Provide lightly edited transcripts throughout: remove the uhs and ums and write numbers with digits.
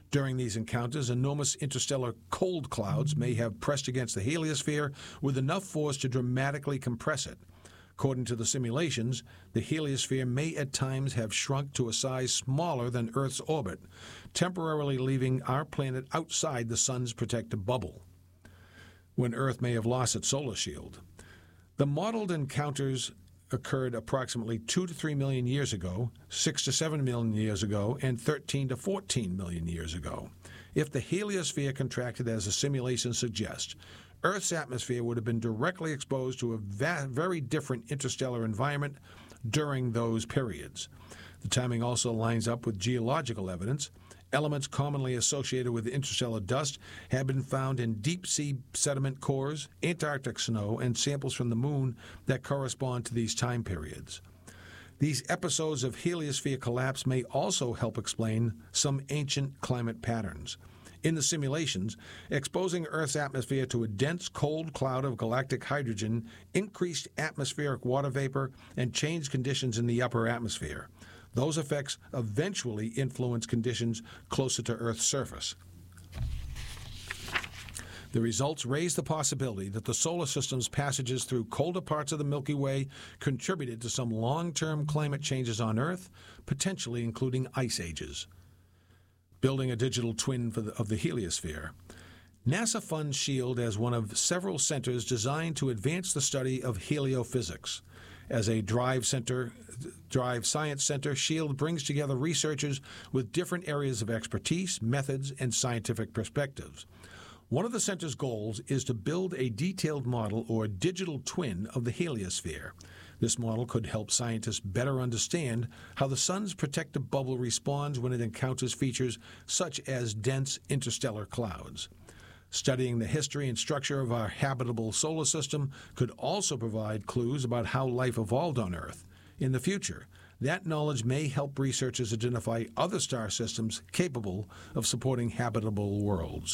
During these encounters, enormous interstellar cold clouds may have pressed against the heliosphere with enough force to dramatically compress it. According to the simulations, the heliosphere may at times have shrunk to a size smaller than Earth's orbit, temporarily leaving our planet outside the Sun's protective bubble, when Earth may have lost its solar shield. The modeled encounters occurred approximately 2 to 3 million years ago, 6 to 7 million years ago, and 13 to 14 million years ago. If the heliosphere contracted as the simulations suggest, Earth's atmosphere would have been directly exposed to a very different interstellar environment during those periods. The timing also lines up with geological evidence. Elements commonly associated with interstellar dust have been found in deep-sea sediment cores, Antarctic snow, and samples from the Moon that correspond to these time periods. These episodes of heliosphere collapse may also help explain some ancient climate patterns. In the simulations, exposing Earth's atmosphere to a dense, cold cloud of galactic hydrogen increased atmospheric water vapor and changed conditions in the upper atmosphere. Those effects eventually influence conditions closer to Earth's surface. The results raise the possibility that the solar system's passages through colder parts of the Milky Way contributed to some long-term climate changes on Earth, potentially including ice ages. Building a digital twin of the heliosphere. NASA funds SHIELD as one of several centers designed to advance the study of heliophysics. As a drive science center, SHIELD brings together researchers with different areas of expertise, methods, and scientific perspectives. One of the center's goals is to build a detailed model or digital twin of the heliosphere. This model could help scientists better understand how the Sun's protective bubble responds when it encounters features such as dense interstellar clouds. Studying the history and structure of our habitable solar system could also provide clues about how life evolved on Earth. In the future, that knowledge may help researchers identify other star systems capable of supporting habitable worlds.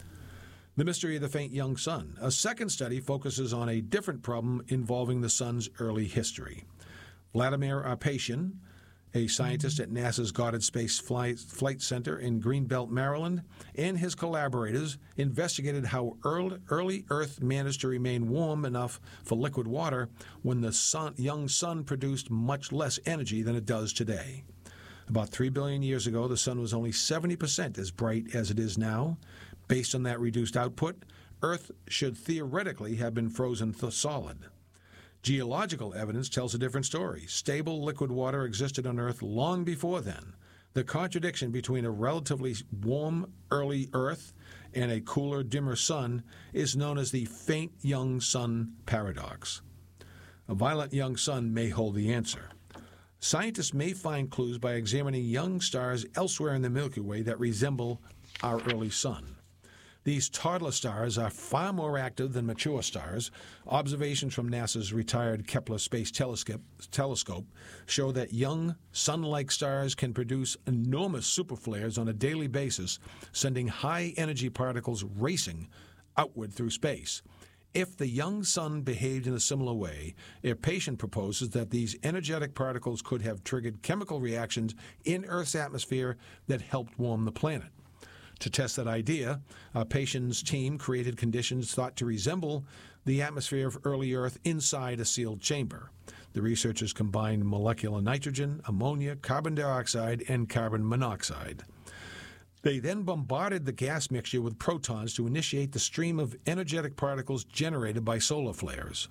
The Mystery of the Faint Young Sun. A second study focuses on a different problem involving the Sun's early history. Vladimir Arpatian, a scientist at NASA's Goddard Space Flight Center in Greenbelt, Maryland, and his collaborators investigated how early Earth managed to remain warm enough for liquid water when the young sun produced much less energy than it does today. About 3 billion years ago, the sun was only 70% as bright as it is now. Based on that reduced output, Earth should theoretically have been frozen solid. Geological evidence tells a different story. Stable liquid water existed on Earth long before then. The contradiction between a relatively warm early Earth and a cooler, dimmer sun is known as the faint young sun paradox. A violent young sun may hold the answer. Scientists may find clues by examining young stars elsewhere in the Milky Way that resemble our early sun. These toddler stars are far more active than mature stars. Observations from NASA's retired Kepler Space Telescope show that young, sun-like stars can produce enormous superflares on a daily basis, sending high-energy particles racing outward through space. If the young sun behaved in a similar way, Arpatian proposes that these energetic particles could have triggered chemical reactions in Earth's atmosphere that helped warm the planet. To test that idea, Arpatian's team created conditions thought to resemble the atmosphere of early Earth inside a sealed chamber. The researchers combined molecular nitrogen, ammonia, carbon dioxide, and carbon monoxide. They then bombarded the gas mixture with protons to initiate the stream of energetic particles generated by solar flares.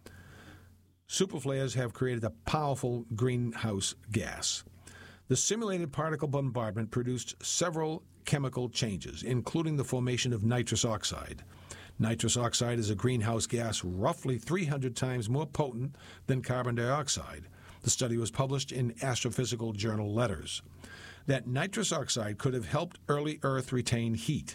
Superflares have created a powerful greenhouse gas. The simulated particle bombardment produced several chemical changes, including the formation of nitrous oxide. Nitrous oxide is a greenhouse gas roughly 300 times more potent than carbon dioxide. The study was published in Astrophysical Journal Letters. That nitrous oxide could have helped early Earth retain heat.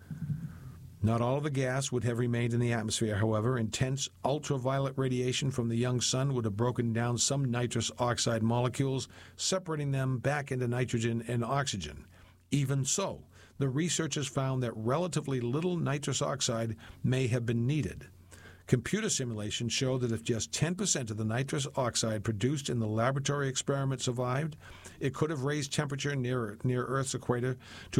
Not all of the gas would have remained in the atmosphere, however. Intense ultraviolet radiation from the young sun would have broken down some nitrous oxide molecules, separating them back into nitrogen and oxygen. Even so, the researchers found that relatively little nitrous oxide may have been needed. Computer simulations show that if just 10% of the nitrous oxide produced in the laboratory experiment survived, it could have raised temperature near Earth's equator to